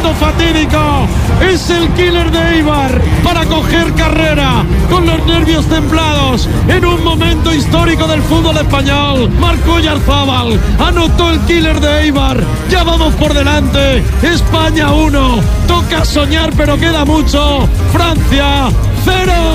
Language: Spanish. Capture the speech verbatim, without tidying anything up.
segundo fatídico. Es el killer de Eibar para coger carrera con los nervios templados en un momento histórico del fútbol español. Marcó Oyarzábal, anotó el killer de Eibar. Ya vamos por delante. España uno. Toca soñar, pero queda mucho. Francia cero.